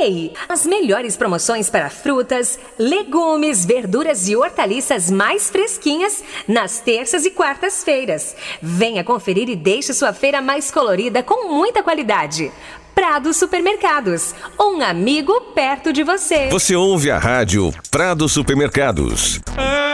Ei, as melhores promoções para frutas, legumes, verduras e hortaliças mais fresquinhas nas terças e quartas-feiras. Venha conferir e deixe sua feira mais colorida com muita qualidade. Prado Supermercados, um amigo perto de você. Você ouve a rádio Prado Supermercados.